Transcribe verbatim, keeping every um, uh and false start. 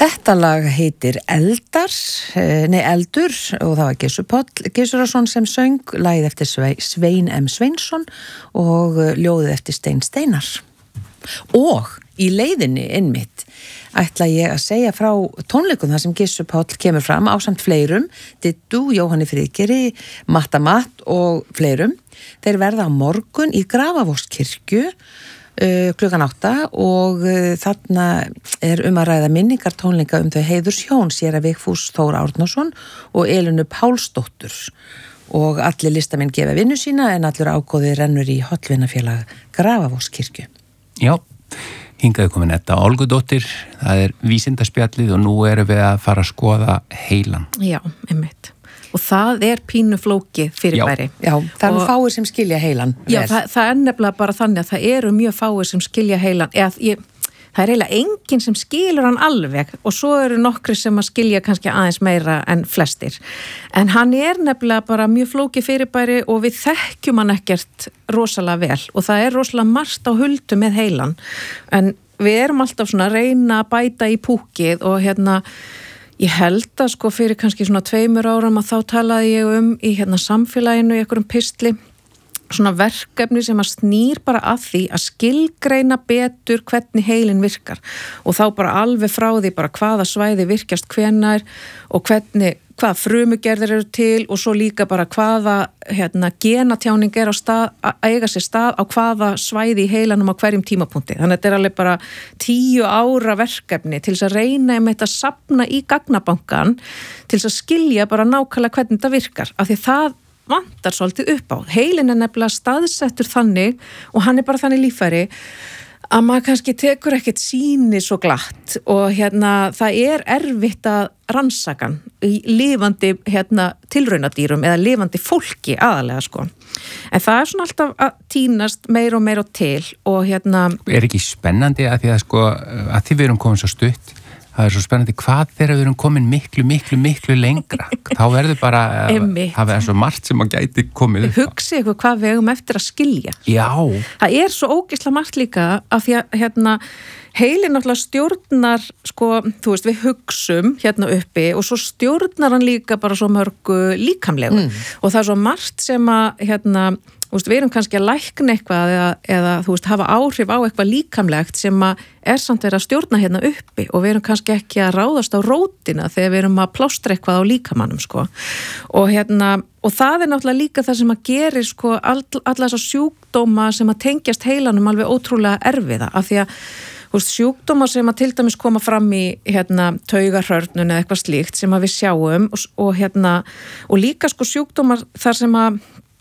Þetta lag heitir Eldar, nei Eldur og það var Gissur Páll Gissurason sem söng, lagið eftir Svein M. Sveinsson og ljóðið eftir Stein Steinar. Og í leiðinni innmitt ætla ég að segja frá tónleikum þar sem Gissur Páll kemur fram ásamt fleirum, Dittu, Jóhanni Friðgeri, Matta Matt og fleirum. Þeir verða á morgun í Grafarvogskirkju Uh, klukkan átta og uh, þarna er um að ræða minningar tónleika um þau heiðurshjón séra Vigfús Þór Árnason og Elínu Pálsdóttur og allir listamenn gefa vinnu sína en allur ágóði rennur í Hollvinafélag Grafarvogskirkju. Já, hingaði komin Edda Olgudóttir, það er vísindaspjallið og nú erum við að fara að skoða heilan. Já, einmitt. Og það er pínu flókið fyrirbæri. Já, já, það eru fáir sem skilja heilan. Já, það, það er nefnilega bara þannig að það eru mjög fáir sem skilja heilan. Eða, ég, það er eiginlega enginn sem skilur hann alveg og svo eru nokkri sem að skilja kannski aðeins meira en flestir. En hann er nefnilega bara mjög flókið fyrirbæri og við þekkjum hann ekkert rosalega vel og það er rosalega margt á huldu með heilan. En við erum alltaf svona að reyna að bæta í púkið og hérna ég held að sko fyrir kannski svona tveimur áram að þá talaði ég um í hérna samfélaginu í einhverjum pistli svona verkefni sem að snýr bara að því að skilgreina betur hvernig heilin virkar og þá bara alveg frá því bara hvaða svæði virkjast hvenær og hvernig, hvaða frumugerðir eru til og svo líka bara hvaða hérna genatjáning er á stað, að eiga sér stað á hvaða svæði í heilanum á hverjum tímapunkti. Þannig að þetta er alveg bara tíu ára verkefni til þess að reyna um þetta að safna í gagnabankan til þess að skilja bara nákvæmlega hvernig þetta virkar. Af því það vantar svolítið upp á. Heilin er nefnilega staðsettur þannig og hann er bara þannig líffæri að maður kannski tekur ekkert sýni svo glatt og hérna það er erfitt að rannsaka hann í lifandi hérna tilraunadýrum eða lifandi fólki aðalega sko. En það er svona alltaf að tínast meir og meir og til og hérna Er ekki spennandi að því að sko að því við erum komin svo stutt það er svo spennandi hvað þegar við erum komin miklu, miklu, miklu lengra. Þá verður bara, það verður svo margt sem að gæti komið upp. Hugsið ykkur hvað við eigum eftir að skilja. Já. Það er svo ógeðslega margt líka af því að hérna, heilin náttúrulega stjórnar, sko, þú veist, við hugsum hérna uppi og svo stjórnar hann líka bara svo mörgu líkamlegu. Mm. Og það er svo margt sem að, hérna, þú veist, við erum kannski að lækna eitthvað eða, eða þú veist, hafa áhrif á eitthvað líkamlegt sem að er samt verið að stjórna hérna uppi og við erum kannski ekki að ráðast á rótina þegar við erum að plástra eitthvað á líkamannum, sko. Og hérna, og það er náttúrulega líka það sem að gerir, sko, all, alla þessa sjúkdóma sem að tengjast heilanum alveg ótrúlega erfiða, af því að þú veist, sjúkdóma sem að til dæmis koma fram í hérna taugahrörnun eða eitthvað slíkt sem að við sjáum og, og hérna, og líka sko sjúkdómar þar sem að